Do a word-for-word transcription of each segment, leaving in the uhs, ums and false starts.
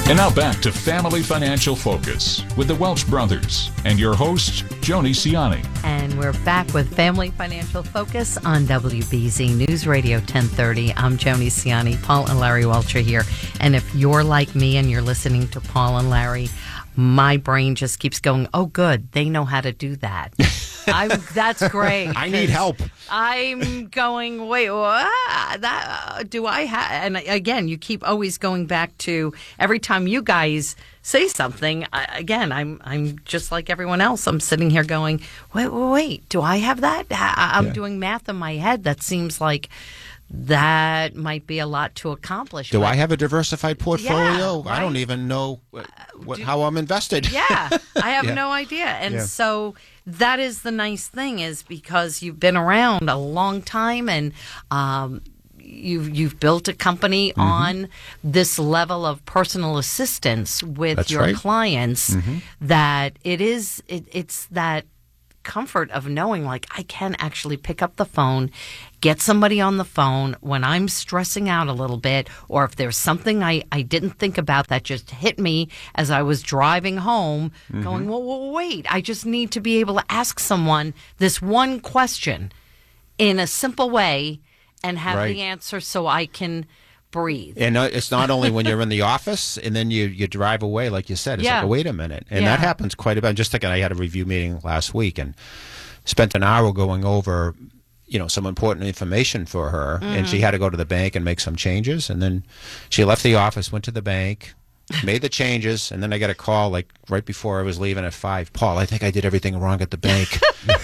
And now back to Family Financial Focus with the Welch Brothers and your host, Joni Ciani. And we're back with Family Financial Focus on W B Z News Radio ten thirty. I'm Joni Ciani. Paul and Larry Welch are here. And if you're like me and you're listening to Paul and Larry, my brain just keeps going, oh, good, they know how to do that. I, that's great. I need help. I'm going, wait, what? That, uh, do I have? And again, you keep always going back to every time you guys say something. I, again, I'm I'm just like everyone else. I'm sitting here going, wait, wait, wait. Do I have that? I, I'm yeah. doing math in my head. That seems like that might be a lot to accomplish. Do but, I have a diversified portfolio? Yeah, right? I don't even know what, what, do, how I'm invested. Yeah, I have yeah. no idea. And yeah. so that is the nice thing, is because you've been around a long time and um, you've, you've built a company mm-hmm. on this level of personal assistance with That's your right. clients mm-hmm. that it is, it, it's that comfort of knowing, like, I can actually pick up the phone, get somebody on the phone when I'm stressing out a little bit, or if there's something I, I didn't think about that just hit me as I was driving home, mm-hmm. going, well, well, wait, I just need to be able to ask someone this one question in a simple way and have right. the answer so I can breathe. And it's not only when you're in the office and then you, you drive away, like you said. It's yeah. like, oh, wait a minute. And yeah. that happens quite a bit. Just thinking, I had a review meeting last week and spent an hour going over, you know, some important information for her. Mm-hmm. And she had to go to the bank and make some changes. And then she left the office, went to the bank, made the changes, and then I got a call like right before I was leaving at five. Paul, I think I did everything wrong at the bank.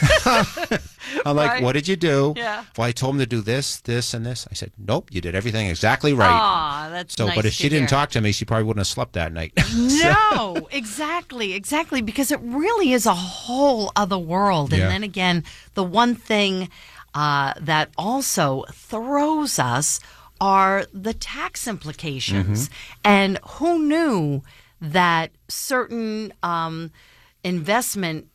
I'm like, right. what did you do? Yeah. Well, I told him to do this, this, and this. I said, nope, you did everything exactly right. Aw, that's so, nice but if to she didn't hear. talk to me, she probably wouldn't have slept that night. No, exactly, exactly, because it really is a whole other world. And Yeah. then again, the one thing uh, that also throws us are the tax implications. Mm-hmm. And who knew that certain um, investment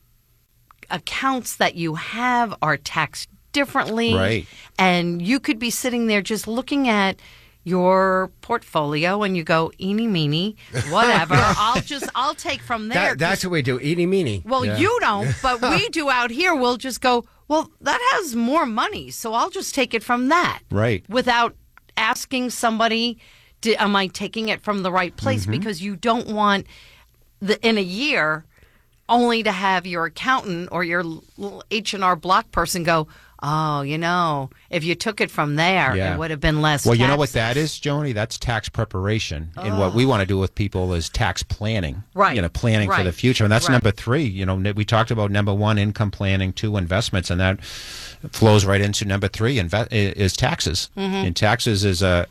accounts that you have are taxed differently? Right. And you could be sitting there just looking at your portfolio and you go, eeny, meeny, whatever. I'll just, I'll take from there. That, that's what we do, eeny, meeny. Well, yeah. you don't, but we do out here. We'll just go, well, that has more money, so I'll just take it from that. Right. Without asking somebody, do, am I taking it from the right place? Mm-hmm. Because you don't want, the in a year, only to have your accountant or your little H and R Block person go, oh, you know, if you took it from there, Yeah. it would have been less Well, you know tax. what that is, Joni? That's tax preparation. And what we want to do with people is tax planning. Right. You know, planning for Right. the future. And that's Right. number three. You know, we talked about number one, income planning, two, investments, and that flows right into number three, inve- is taxes. Mm-hmm. And taxes is a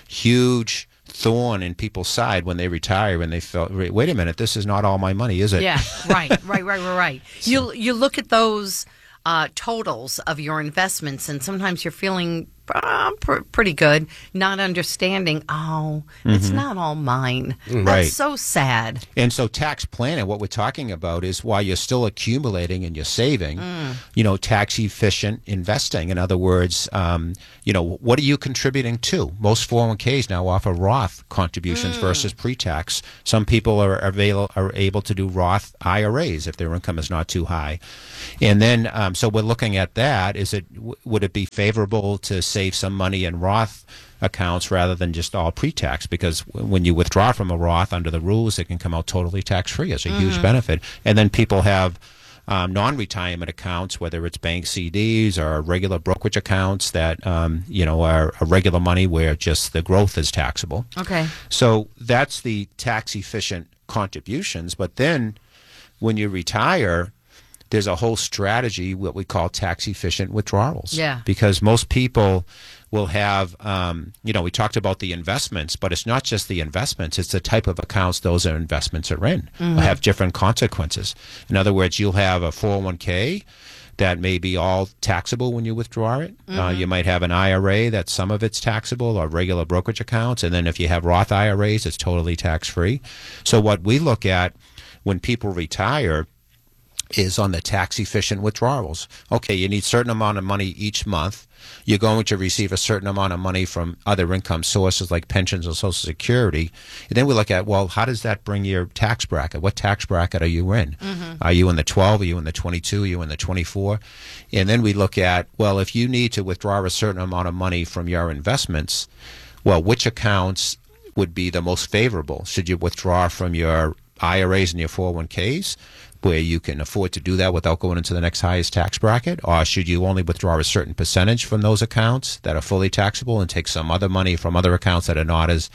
huge thorn in people's side when they retire and they feel, wait a minute, this is not all my money, is it? Yeah, right, right, right, right, right. You you look at those uh, totals of your investments, and sometimes you're feeling uh, pr- pretty good, not understanding, oh, it's not all mine. That's Right. so sad. And so tax planning, what we're talking about is while you're still accumulating and you're saving, you know, tax efficient investing. In other words, um, you know, what are you contributing to? Most four oh one k's now offer Roth contributions versus pre-tax. Some people are, avail- are able to do Roth I R As if their income is not too high. And then, um, so we're looking at that. Is it, w- would it be favorable to save some money in Roth accounts rather than just all pre-tax? Because when you withdraw from a Roth under the rules, it can come out totally tax-free. It's a mm-hmm. huge benefit. And then people have um, non-retirement accounts, whether it's bank C Ds or regular brokerage accounts that um, you know are, are regular money where just the growth is taxable. Okay. So that's the tax-efficient contributions. But then when you retire, there's a whole strategy, what we call tax-efficient withdrawals. Yeah. Because most people will have, um, you know, we talked about the investments, but it's not just the investments. It's the type of accounts those are investments are in. Mm-hmm. Will have different consequences. In other words, you'll have a four oh one k that may be all taxable when you withdraw it. Mm-hmm. Uh, you might have an I R A that some of it's taxable, or regular brokerage accounts. And then if you have Roth I R As, it's totally tax-free. So what we look at when people retire is on the tax efficient withdrawals. Okay, you need a certain amount of money each month. You're going to receive a certain amount of money from other income sources like pensions and Social Security. And then we look at, well, how does that bring your tax bracket? What tax bracket are you in? Mm-hmm. Are you in the twelve? Are you in the twenty-two? Are you in the twenty-four? And then we look at, well, if you need to withdraw a certain amount of money from your investments, well, which accounts would be the most favorable? Should you withdraw from your I R As and your four oh one Ks, where you can afford to do that without going into the next highest tax bracket? Or should you only withdraw a certain percentage from those accounts that are fully taxable and take some other money from other accounts that are not as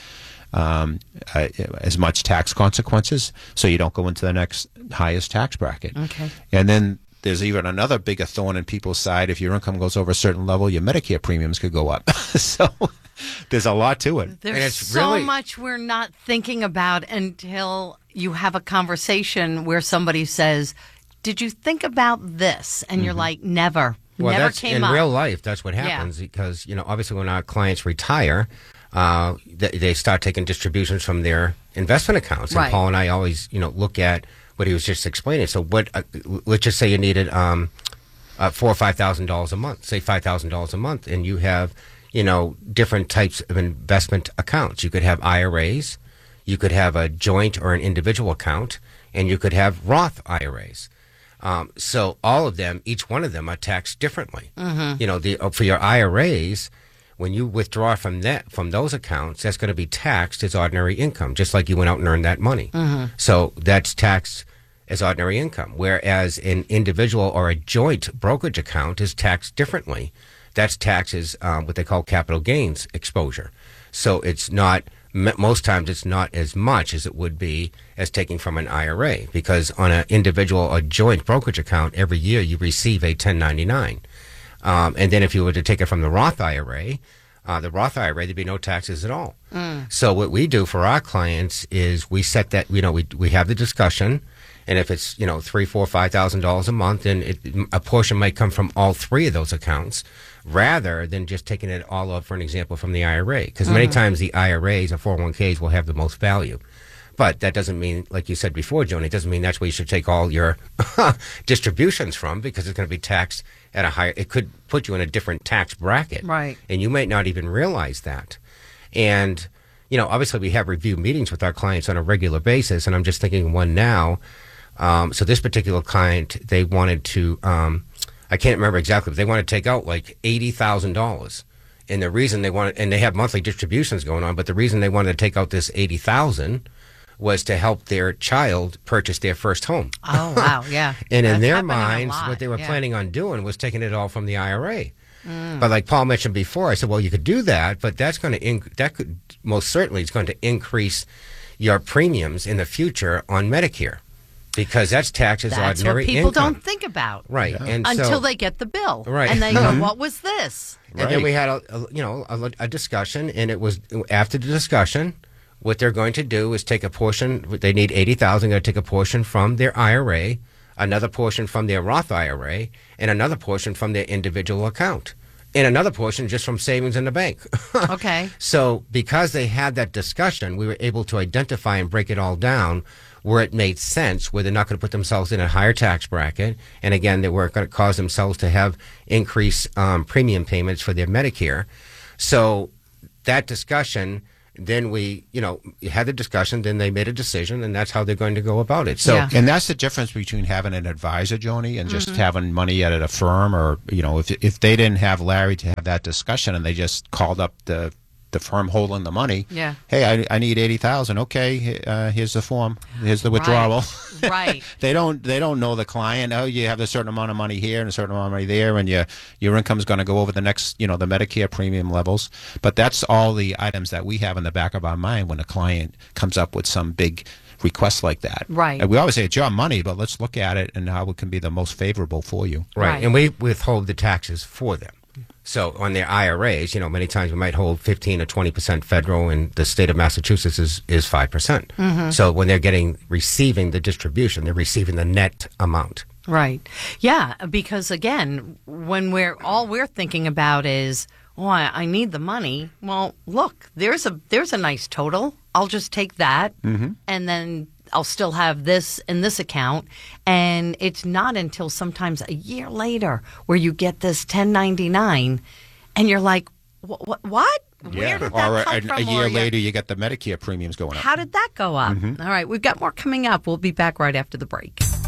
um, uh, as much tax consequences, so you don't go into the next highest tax bracket? Okay. And then there's even another bigger thorn in people's side. If your income goes over a certain level, your Medicare premiums could go up. So there's a lot to it. There's And it's so really- much we're not thinking about until you have a conversation where somebody says, "Did you think about this?" And you're like, "Never, Well, never that's came in up." real life. That's what happens because you know, obviously, when our clients retire, uh, they, they start taking distributions from their investment accounts. And Right. Paul and I always, you know, look at what he was just explaining. So, what? Uh, let's just say you needed um, uh, four or five thousand dollars a month. Say five thousand dollars a month, and you have, you know, different types of investment accounts. You could have I R As. You could have a joint or an individual account, and you could have Roth I R As. Um, so all of them, each one of them, are taxed differently. Mm-hmm. You know, the, for your I R As, when you withdraw from that from those accounts, that's going to be taxed as ordinary income, just like you went out and earned that money. Mm-hmm. So that's taxed as ordinary income. Whereas an individual or a joint brokerage account is taxed differently. That's taxed as um, what they call capital gains exposure. So it's not. Most times it's not as much as it would be as taking from an I R A, because on an individual or joint brokerage account, every year you receive a ten ninety-nine. Um, and then if you were to take it from the Roth I R A, uh, the Roth I R A, there'd be no taxes at all. Mm. So what we do for our clients is we set that, you know, we we have the discussion, and if it's, you know, three, four, five thousand dollars a month, then it, a portion might come from all three of those accounts, rather than just taking it all up, for an example, from the I R A. Because many times the I R As or four oh one Ks will have the most value. But that doesn't mean, like you said before, Joni, it doesn't mean that's where you should take all your distributions from, because it's going to be taxed at a higher, it could put you in a different tax bracket. Right. And you might not even realize that. And, you know, obviously we have review meetings with our clients on a regular basis, and I'm just thinking of one now. Um, so this particular client, they wanted to, um, I can't remember exactly, but they want to take out like eighty thousand dollars. And the reason they wanted, and they have monthly distributions going on, but the reason they wanted to take out this eighty thousand dollars was to help their child purchase their first home. Oh, wow, yeah. And in That's their happening a minds, lot, what they were yeah. planning on doing was taking it all from the I R A. Mm. But like Paul mentioned before, I said, well, you could do that, but that's going to, inc- that could, most certainly, it's going to increase your premiums in the future on Medicare. Because that's taxed as That's ordinary what people income. don't think about. Right. And Until so, they get the bill. Right. And they go, what was this? And then we had a, a you know a, a discussion, and it was after the discussion, what they're going to do is take a portion. They need eighty thousand. They're going to take a portion from their I R A, another portion from their Roth I R A, and another portion from their individual account, and another portion just from savings in the bank. Okay. So because they had that discussion, we were able to identify and break it all down where it made sense, where they're not going to put themselves in a higher tax bracket, and again, they weren't going to cause themselves to have increased um, premium payments for their Medicare. So that discussion, then we, you know, had the discussion, then they made a decision, and that's how they're going to go about it. So, Yeah. And that's the difference between having an advisor, Joni, and just having money at a firm, or, you know, if if they didn't have Larry to have that discussion and they just called up the the firm holding the money. Yeah. Hey, I, I need eighty thousand. Okay, uh, here's the form. Here's the withdrawal. Right. they don't they don't know the client. Oh, you have a certain amount of money here and a certain amount of money there, and your your income is going to go over the next, you know, the Medicare premium levels. But that's all the items that we have in the back of our mind when a client comes up with some big request like that. Right. And we always say it's your money, but let's look at it and how it can be the most favorable for you. right. Right. And we withhold the taxes for them. So on their I R As, you know, many times we might hold fifteen or twenty percent federal, and the state of Massachusetts is, is five percent. Mm-hmm. So when they're getting, receiving the distribution, they're receiving the net amount. Right. Yeah, because again, when we're all we're thinking about is, oh, I, I need the money. Well, look, there's a there's a nice total. I'll just take that, mm-hmm. and then I'll still have this in this account. And it's not until sometimes a year later where you get this ten ninety-nine and you're like, what? what, what? Where did that or come a, from? a year Or you- later, you get the Medicare premiums going up. How did that go up? All right, we've got more coming up. We'll be back right after the break.